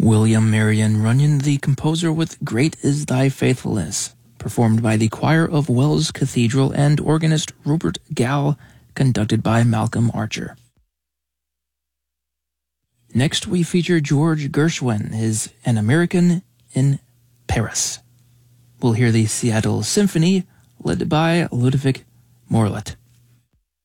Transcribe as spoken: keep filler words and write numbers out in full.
William Marion Runyon, the composer, with Great Is Thy Faithfulness, performed by the choir of Wells Cathedral and organist Rupert Gall, conducted by Malcolm Archer. Next, we feature George Gershwin, his An American in Paris. We'll hear the Seattle Symphony, led by Ludovic Morlet.